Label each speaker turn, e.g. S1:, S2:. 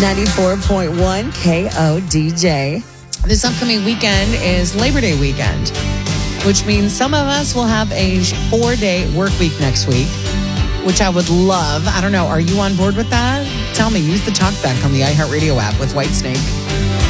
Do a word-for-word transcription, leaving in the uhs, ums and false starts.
S1: ninety-four point one K O D J. This upcoming weekend is Labor Day weekend, which means some of us will have a four-day work week next week, which I would love. I don't know. Are you on board with that? Tell me. Use the talkback on the iHeartRadio app with Whitesnake.